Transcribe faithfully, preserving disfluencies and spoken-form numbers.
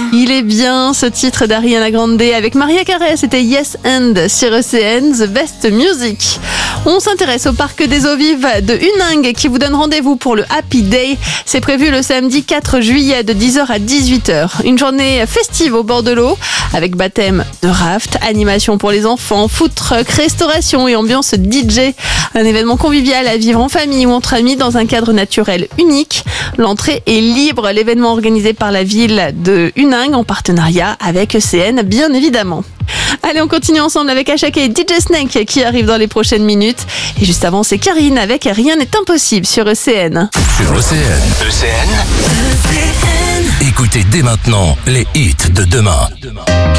Il est bien ce titre d'Ariana Grande avec Maria Carey, c'était Yes and sur E C N, The Best Music. On s'intéresse au parc des eaux vives de Huningue qui vous donne rendez-vous pour le Happy Day. C'est prévu le samedi quatre juillet de dix heures à dix-huit heures. Une journée festive au bord de l'eau avec baptême de raft, animation pour les enfants, food truck, restauration et ambiance D J. Un événement convivial à vivre en famille ou entre amis dans un cadre naturel unique. L'entrée est libre. L'événement organisé par la ville de Huningue en partenariat avec E C N, bien évidemment. Allez, on continue ensemble avec Ashake et D J Snake qui arrivent dans les prochaines minutes. Et juste avant, c'est Karine avec Rien n'est impossible sur E C N. Sur E C N. E C N. Écoutez dès maintenant les hits de demain.